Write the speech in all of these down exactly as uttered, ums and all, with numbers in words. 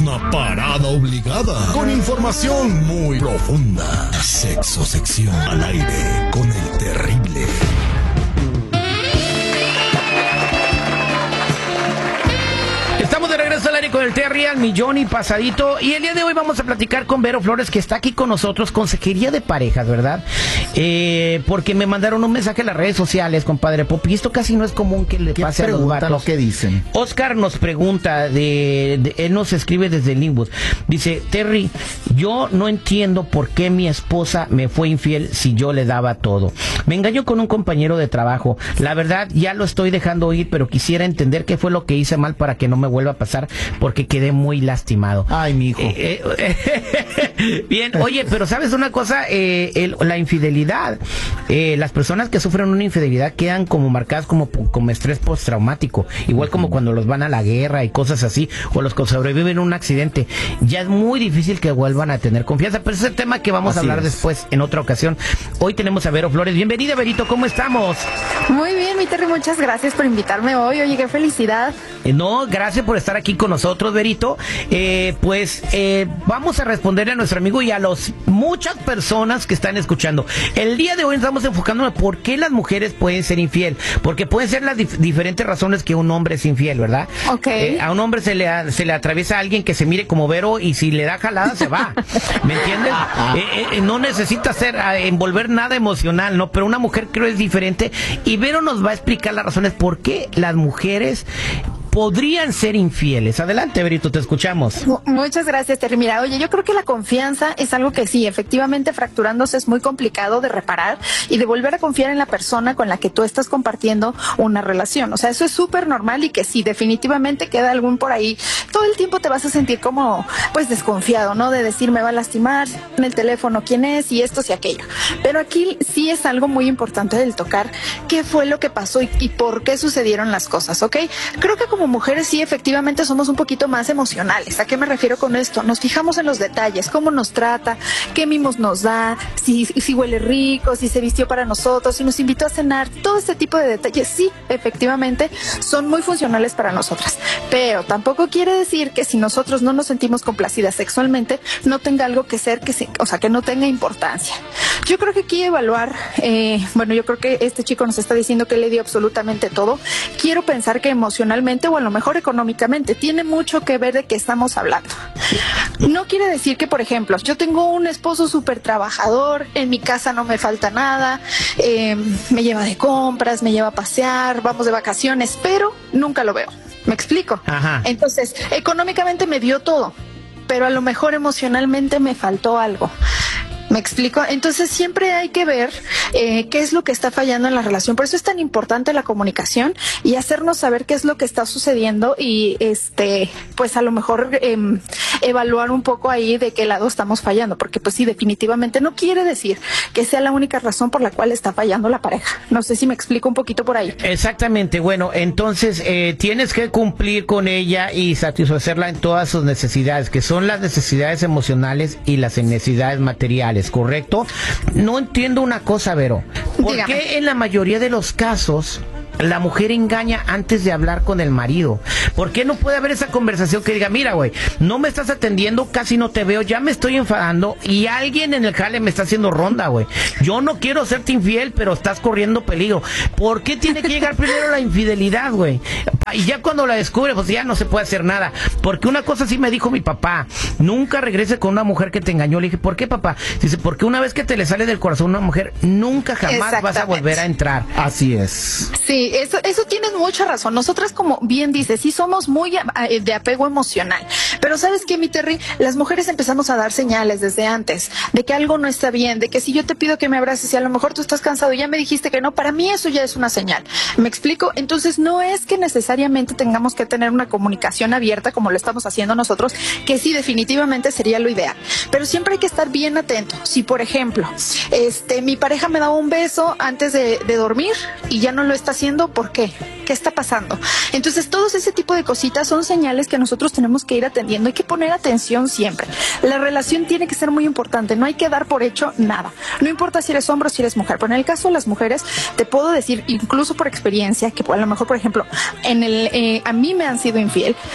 una parada obligada con información muy profunda. Sexo sección al aire con el terrible. Estamos de regreso al aire con el Terry al millón y pasadito. Y el día de hoy vamos a platicar con Vero Flores, que está aquí con nosotros, consejería de parejas, ¿verdad? Eh, porque me mandaron un mensaje en las redes sociales, compadre Pop, y esto casi no es común que le pase a los vatos. Lo que dicen. Oscar nos pregunta, de, de, él nos escribe desde Linwood. Dice, Terry, yo no entiendo por qué mi esposa me fue infiel si yo le daba todo. Me engañó con un compañero de trabajo. La verdad, ya lo estoy dejando ir, pero quisiera entender qué fue lo que hice mal para que no me vuelva a pasar, porque quedé muy lastimado. Ay, mi hijo. Eh, eh, Bien, oye, pero ¿sabes una cosa? Eh, el, la infidelidad, eh, las personas que sufren una infidelidad quedan como marcadas como, como estrés postraumático, igual uh-huh. como cuando los van a la guerra y cosas así, o los que sobreviven a un accidente. Ya es muy difícil que vuelvan a tener confianza, pero ese es el tema que vamos así a hablar es. después, en otra ocasión. Hoy tenemos a Vero Flores. Bienvenida, Verito, ¿cómo estamos? Muy bien, mi Terry, muchas gracias por invitarme hoy. Oye, qué felicidad. Eh, no, gracias por estar aquí con nosotros, Verito. Eh, pues eh, vamos a responderle a nuestro amigo y a las muchas personas que están escuchando. El día de hoy estamos enfocándonos en por qué las mujeres pueden ser infiel, porque pueden ser las dif- diferentes razones que un hombre es infiel, ¿verdad? Ok. Eh, a un hombre se le, se le atraviesa a alguien que se mire como Vero y si le da jalada se va, ¿me entiendes? Eh, eh, no necesita ser, eh, envolver nada emocional, ¿no? Pero una mujer creo es diferente y Vero nos va a explicar las razones por qué las mujeres podrían ser infieles. Adelante, Verito, te escuchamos. Muchas gracias, Terry. Mira, oye, yo creo que la confianza es algo que sí, efectivamente, fracturándose es muy complicado de reparar y de volver a confiar en la persona con la que tú estás compartiendo una relación. O sea, eso es súper normal y que sí, definitivamente queda algún por ahí. Todo el tiempo te vas a sentir como, pues, desconfiado, ¿no? De decir, me va a lastimar, en el teléfono quién es y esto y aquello. Pero aquí sí es algo muy importante del tocar qué fue lo que pasó y, y por qué sucedieron las cosas, ¿ok? Creo que como mujeres sí, efectivamente somos un poquito más emocionales. ¿A qué me refiero con esto? Nos fijamos en los detalles, cómo nos trata, qué mimos nos da, si, si huele rico, si se vistió para nosotros, si nos invitó a cenar. Todo este tipo de detalles sí, efectivamente, son muy funcionales para nosotras. Pero tampoco quiere decir que si nosotros no nos sentimos complacidas sexualmente, no tenga algo que ser, que se, o sea, que no tenga importancia. Yo creo que aquí evaluar, eh, bueno, yo creo que este chico nos está diciendo que le dio absolutamente todo. Quiero pensar que emocionalmente o a lo mejor económicamente tiene mucho que ver de qué estamos hablando. No quiere decir que, por ejemplo, yo tengo un esposo súper trabajador, en mi casa no me falta nada, eh, me lleva de compras, me lleva a pasear, vamos de vacaciones, pero nunca lo veo. ¿Me explico? Ajá. Entonces, económicamente me dio todo, pero a lo mejor emocionalmente me faltó algo. ¿Me explico? Entonces siempre hay que ver eh, qué es lo que está fallando en la relación. Por eso es tan importante la comunicación y hacernos saber qué es lo que está sucediendo y este, pues a lo mejor eh, evaluar un poco ahí de qué lado estamos fallando, porque pues sí, definitivamente no quiere decir que sea la única razón por la cual está fallando la pareja. No sé si me explico un poquito por ahí. Exactamente. Bueno, entonces eh, tienes que cumplir con ella y satisfacerla en todas sus necesidades, que son las necesidades emocionales y las necesidades materiales. ¿Correcto? No entiendo una cosa, Vero. ¿Por Dígame. qué en la mayoría de los casos la mujer engaña antes de hablar con el marido? ¿Por qué no puede haber esa conversación que diga, mira, güey, no me estás atendiendo, casi no te veo, ya me estoy enfadando y alguien en el jale me está haciendo ronda, güey? Yo no quiero serte infiel, pero estás corriendo peligro. ¿Por qué tiene que llegar primero la infidelidad, güey? Y ya cuando la descubre, pues ya no se puede hacer nada. Porque una cosa sí me dijo mi papá, nunca regrese con una mujer que te engañó. Le dije, ¿por qué, papá? Dice, porque una vez que te le sale del corazón una mujer, nunca jamás vas a volver a entrar. Así es. Sí, eso, eso tienes mucha razón. Nosotras, como bien dices, sí somos muy de apego emocional. Pero ¿sabes qué, mi Terry? Las mujeres empezamos a dar señales desde antes de que algo no está bien, de que si yo te pido que me abraces y a lo mejor tú estás cansado y ya me dijiste que no, para mí eso ya es una señal. ¿Me explico? Entonces no es que necesariamente tengamos que tener una comunicación abierta como lo estamos haciendo nosotros, que sí, definitivamente sería lo ideal. Pero siempre hay que estar bien atento. Si, por ejemplo, este, mi pareja me daba un beso antes de, de dormir y ya no lo está haciendo, ¿por qué? ¿Qué está pasando? Entonces, todos ese tipo de cositas son señales que nosotros tenemos que ir atendiendo. Hay que poner atención siempre. La relación tiene que ser muy importante. No hay que dar por hecho nada. No importa si eres hombre o si eres mujer. Pero en el caso de las mujeres, te puedo decir, incluso por experiencia, que a lo mejor, por ejemplo, en el, eh, a mí me han sido infiel.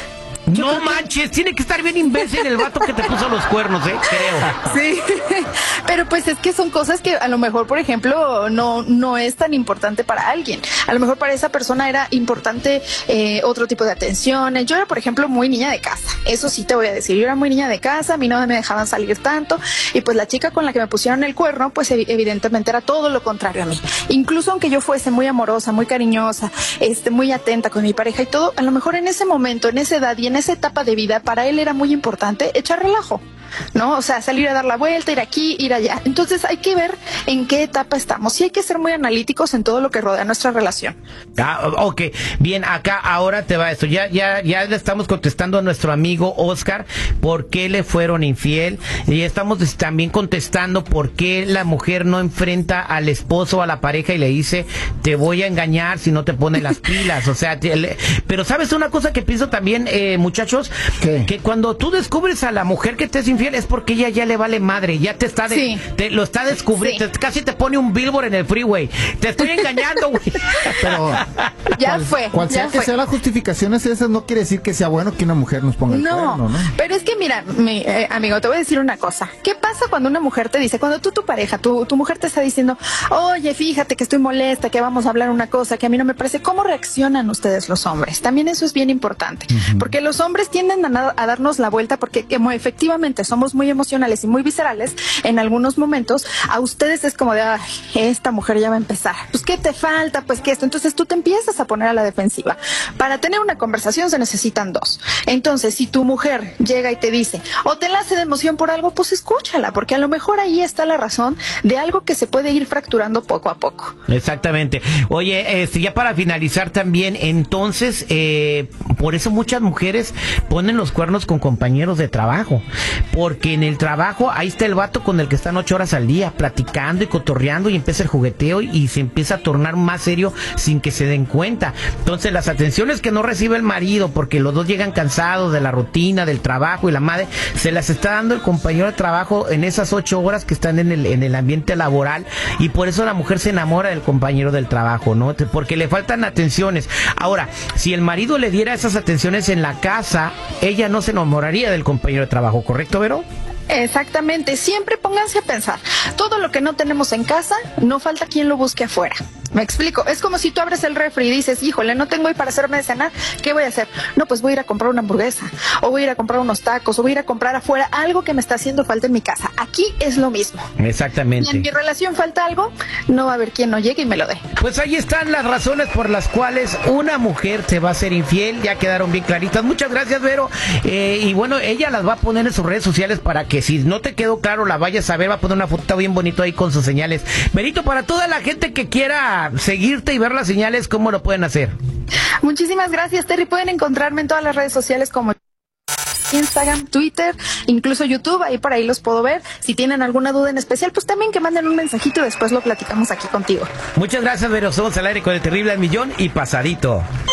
Yo no manches, que... tiene que estar bien imbécil el vato que te puso los cuernos, ¿eh? Creo. Sí, pero pues es que son cosas que a lo mejor, por ejemplo, no, no es tan importante para alguien. A lo mejor para esa persona era importante eh, otro tipo de atenciones. Yo era, por ejemplo, muy niña de casa. Eso sí te voy a decir. Yo era muy niña de casa, a mí no me dejaban salir tanto. Y pues la chica con la que me pusieron el cuerno, pues evidentemente era todo lo contrario a mí. Incluso aunque yo fuese muy amorosa, muy cariñosa, este, muy atenta con mi pareja y todo, a lo mejor en ese momento, en esa edad y en esa etapa de vida, para él era muy importante echar relajo, ¿no? O sea, salir a dar la vuelta, ir aquí, ir allá. Entonces hay que ver en qué etapa estamos. Y hay que ser muy analíticos en todo lo que rodea nuestra relación. Ah, ok. Bien, acá ahora te va esto. Ya, ya, ya le estamos contestando a nuestro amigo Oscar por qué le fueron infiel. Y estamos también contestando por qué la mujer no enfrenta al esposo, a la pareja y le dice, te voy a engañar si no te pones las pilas. O sea, te, le... pero ¿sabes una cosa que pienso también, eh, muchachos? ¿Qué? Que cuando tú descubres a la mujer que te es infiel es porque ella ya le vale madre, ya te está de, sí. te, lo está descubriendo, sí. Casi te pone un billboard en el freeway. Te estoy engañando, güey. Pero ya cual, fue. Cual sea ya que fue. sea la justificación esa, no quiere decir que sea bueno que una mujer nos ponga el no, cuerno, ¿no? Pero es que mira, mi, eh, amigo, te voy a decir una cosa. ¿Qué pasa cuando una mujer te dice, cuando tú, tu pareja, tu, tu mujer te está diciendo, oye, fíjate que estoy molesta, que vamos a hablar una cosa que a mí no me parece? ¿Cómo reaccionan ustedes los hombres? También eso es bien importante, uh-huh. Porque los hombres tienden a, a darnos la vuelta porque como efectivamente somos muy emocionales y muy viscerales, en algunos momentos a ustedes es como de, ay, esta mujer ya va a empezar. Pues, ¿qué te falta? Pues, ¿qué esto? Entonces tú te empiezas a poner a la defensiva. Para tener una conversación se necesitan dos. Entonces, si tu mujer llega y te dice, o te enlace de emoción por algo, pues escúchala, porque a lo mejor ahí está la razón de algo que se puede ir fracturando poco a poco. Exactamente. Oye, este, ya para finalizar también, entonces, eh, por eso muchas mujeres ponen los cuernos con compañeros de trabajo, porque en el trabajo ahí está el vato con el que están ocho horas al día platicando y cotorreando y empieza el jugueteo y, y se empieza a tornar más serio sin que se den cuenta. Entonces las atenciones que no recibe el marido porque los dos llegan cansados de la rutina, del trabajo y la madre, se las está dando el compañero de trabajo en esas ocho horas que están en el, en el ambiente laboral, y por eso la mujer se enamora del compañero del trabajo, ¿no? Porque le faltan atenciones. Ahora, si el marido le diera esas atenciones en la casa, ella no se enamoraría del compañero de trabajo, ¿correcto, Vero? Exactamente, siempre pónganse a pensar, todo lo que no tenemos en casa, no falta quien lo busque afuera. Me explico, es como si tú abres el refri y dices, híjole, no tengo hoy para hacerme de cenar, ¿qué voy a hacer? No, pues voy a ir a comprar una hamburguesa, o voy a ir a comprar unos tacos, o voy a ir a comprar afuera algo que me está haciendo falta en mi casa. Aquí es lo mismo. Exactamente. Si en mi relación falta algo, no va a haber quien no llegue y me lo dé. Pues ahí están las razones por las cuales una mujer te va a ser infiel, ya quedaron bien claritas. Muchas gracias, Vero. Eh, y bueno, ella las va a poner en sus redes sociales para que si no te quedó claro, la vayas a ver, va a poner una foto bien bonito ahí con sus señales. Verito, para toda la gente que quiera seguirte y ver las señales, ¿cómo lo pueden hacer? Muchísimas gracias, Terry. Pueden encontrarme en todas las redes sociales como Instagram, Twitter, incluso YouTube, ahí por ahí los puedo ver. Si tienen alguna duda en especial, pues también que manden un mensajito y después lo platicamos aquí contigo. Muchas gracias, Vero. Somos al aire con el terrible al millón y pasadito.